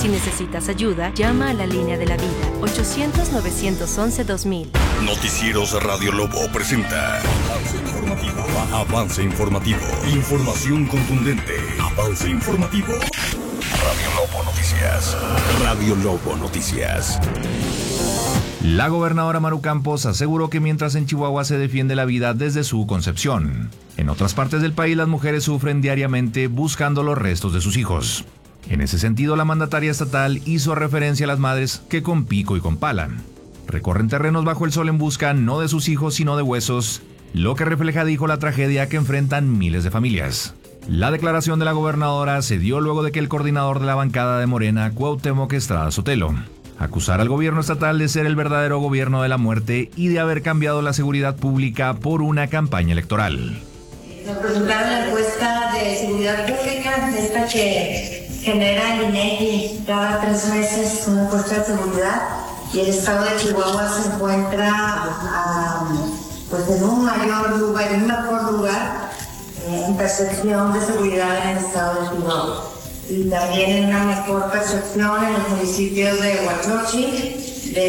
Si necesitas ayuda, llama a la línea de la vida, 800-911-2000. Noticieros Radio Lobo presenta Avance Informativo. Información contundente. Avance Informativo. Radio Lobo Noticias. Radio Lobo Noticias. La gobernadora Maru Campos aseguró que mientras en Chihuahua se defiende la vida desde su concepción, en otras partes del país las mujeres sufren diariamente buscando los restos de sus hijos. En ese sentido, la mandataria estatal hizo referencia a las madres que con pico y con pala recorren terrenos bajo el sol en busca no de sus hijos sino de huesos, lo que refleja, dijo, la tragedia que enfrentan miles de familias. La declaración de la gobernadora se dio luego de que el coordinador de la bancada de Morena, Cuauhtémoc Estrada Sotelo, acusara al gobierno estatal de ser el verdadero gobierno de la muerte y de haber cambiado la seguridad pública por una campaña electoral. Nos presentaron la encuesta de seguridad pública, esta que genera el INEGI cada 3 meses una encuesta de seguridad, y el estado de Chihuahua se encuentra en un mayor lugar, en un mejor lugar en percepción de seguridad en el estado de Chihuahua, y también en una mejor percepción en los municipios de Huachochi,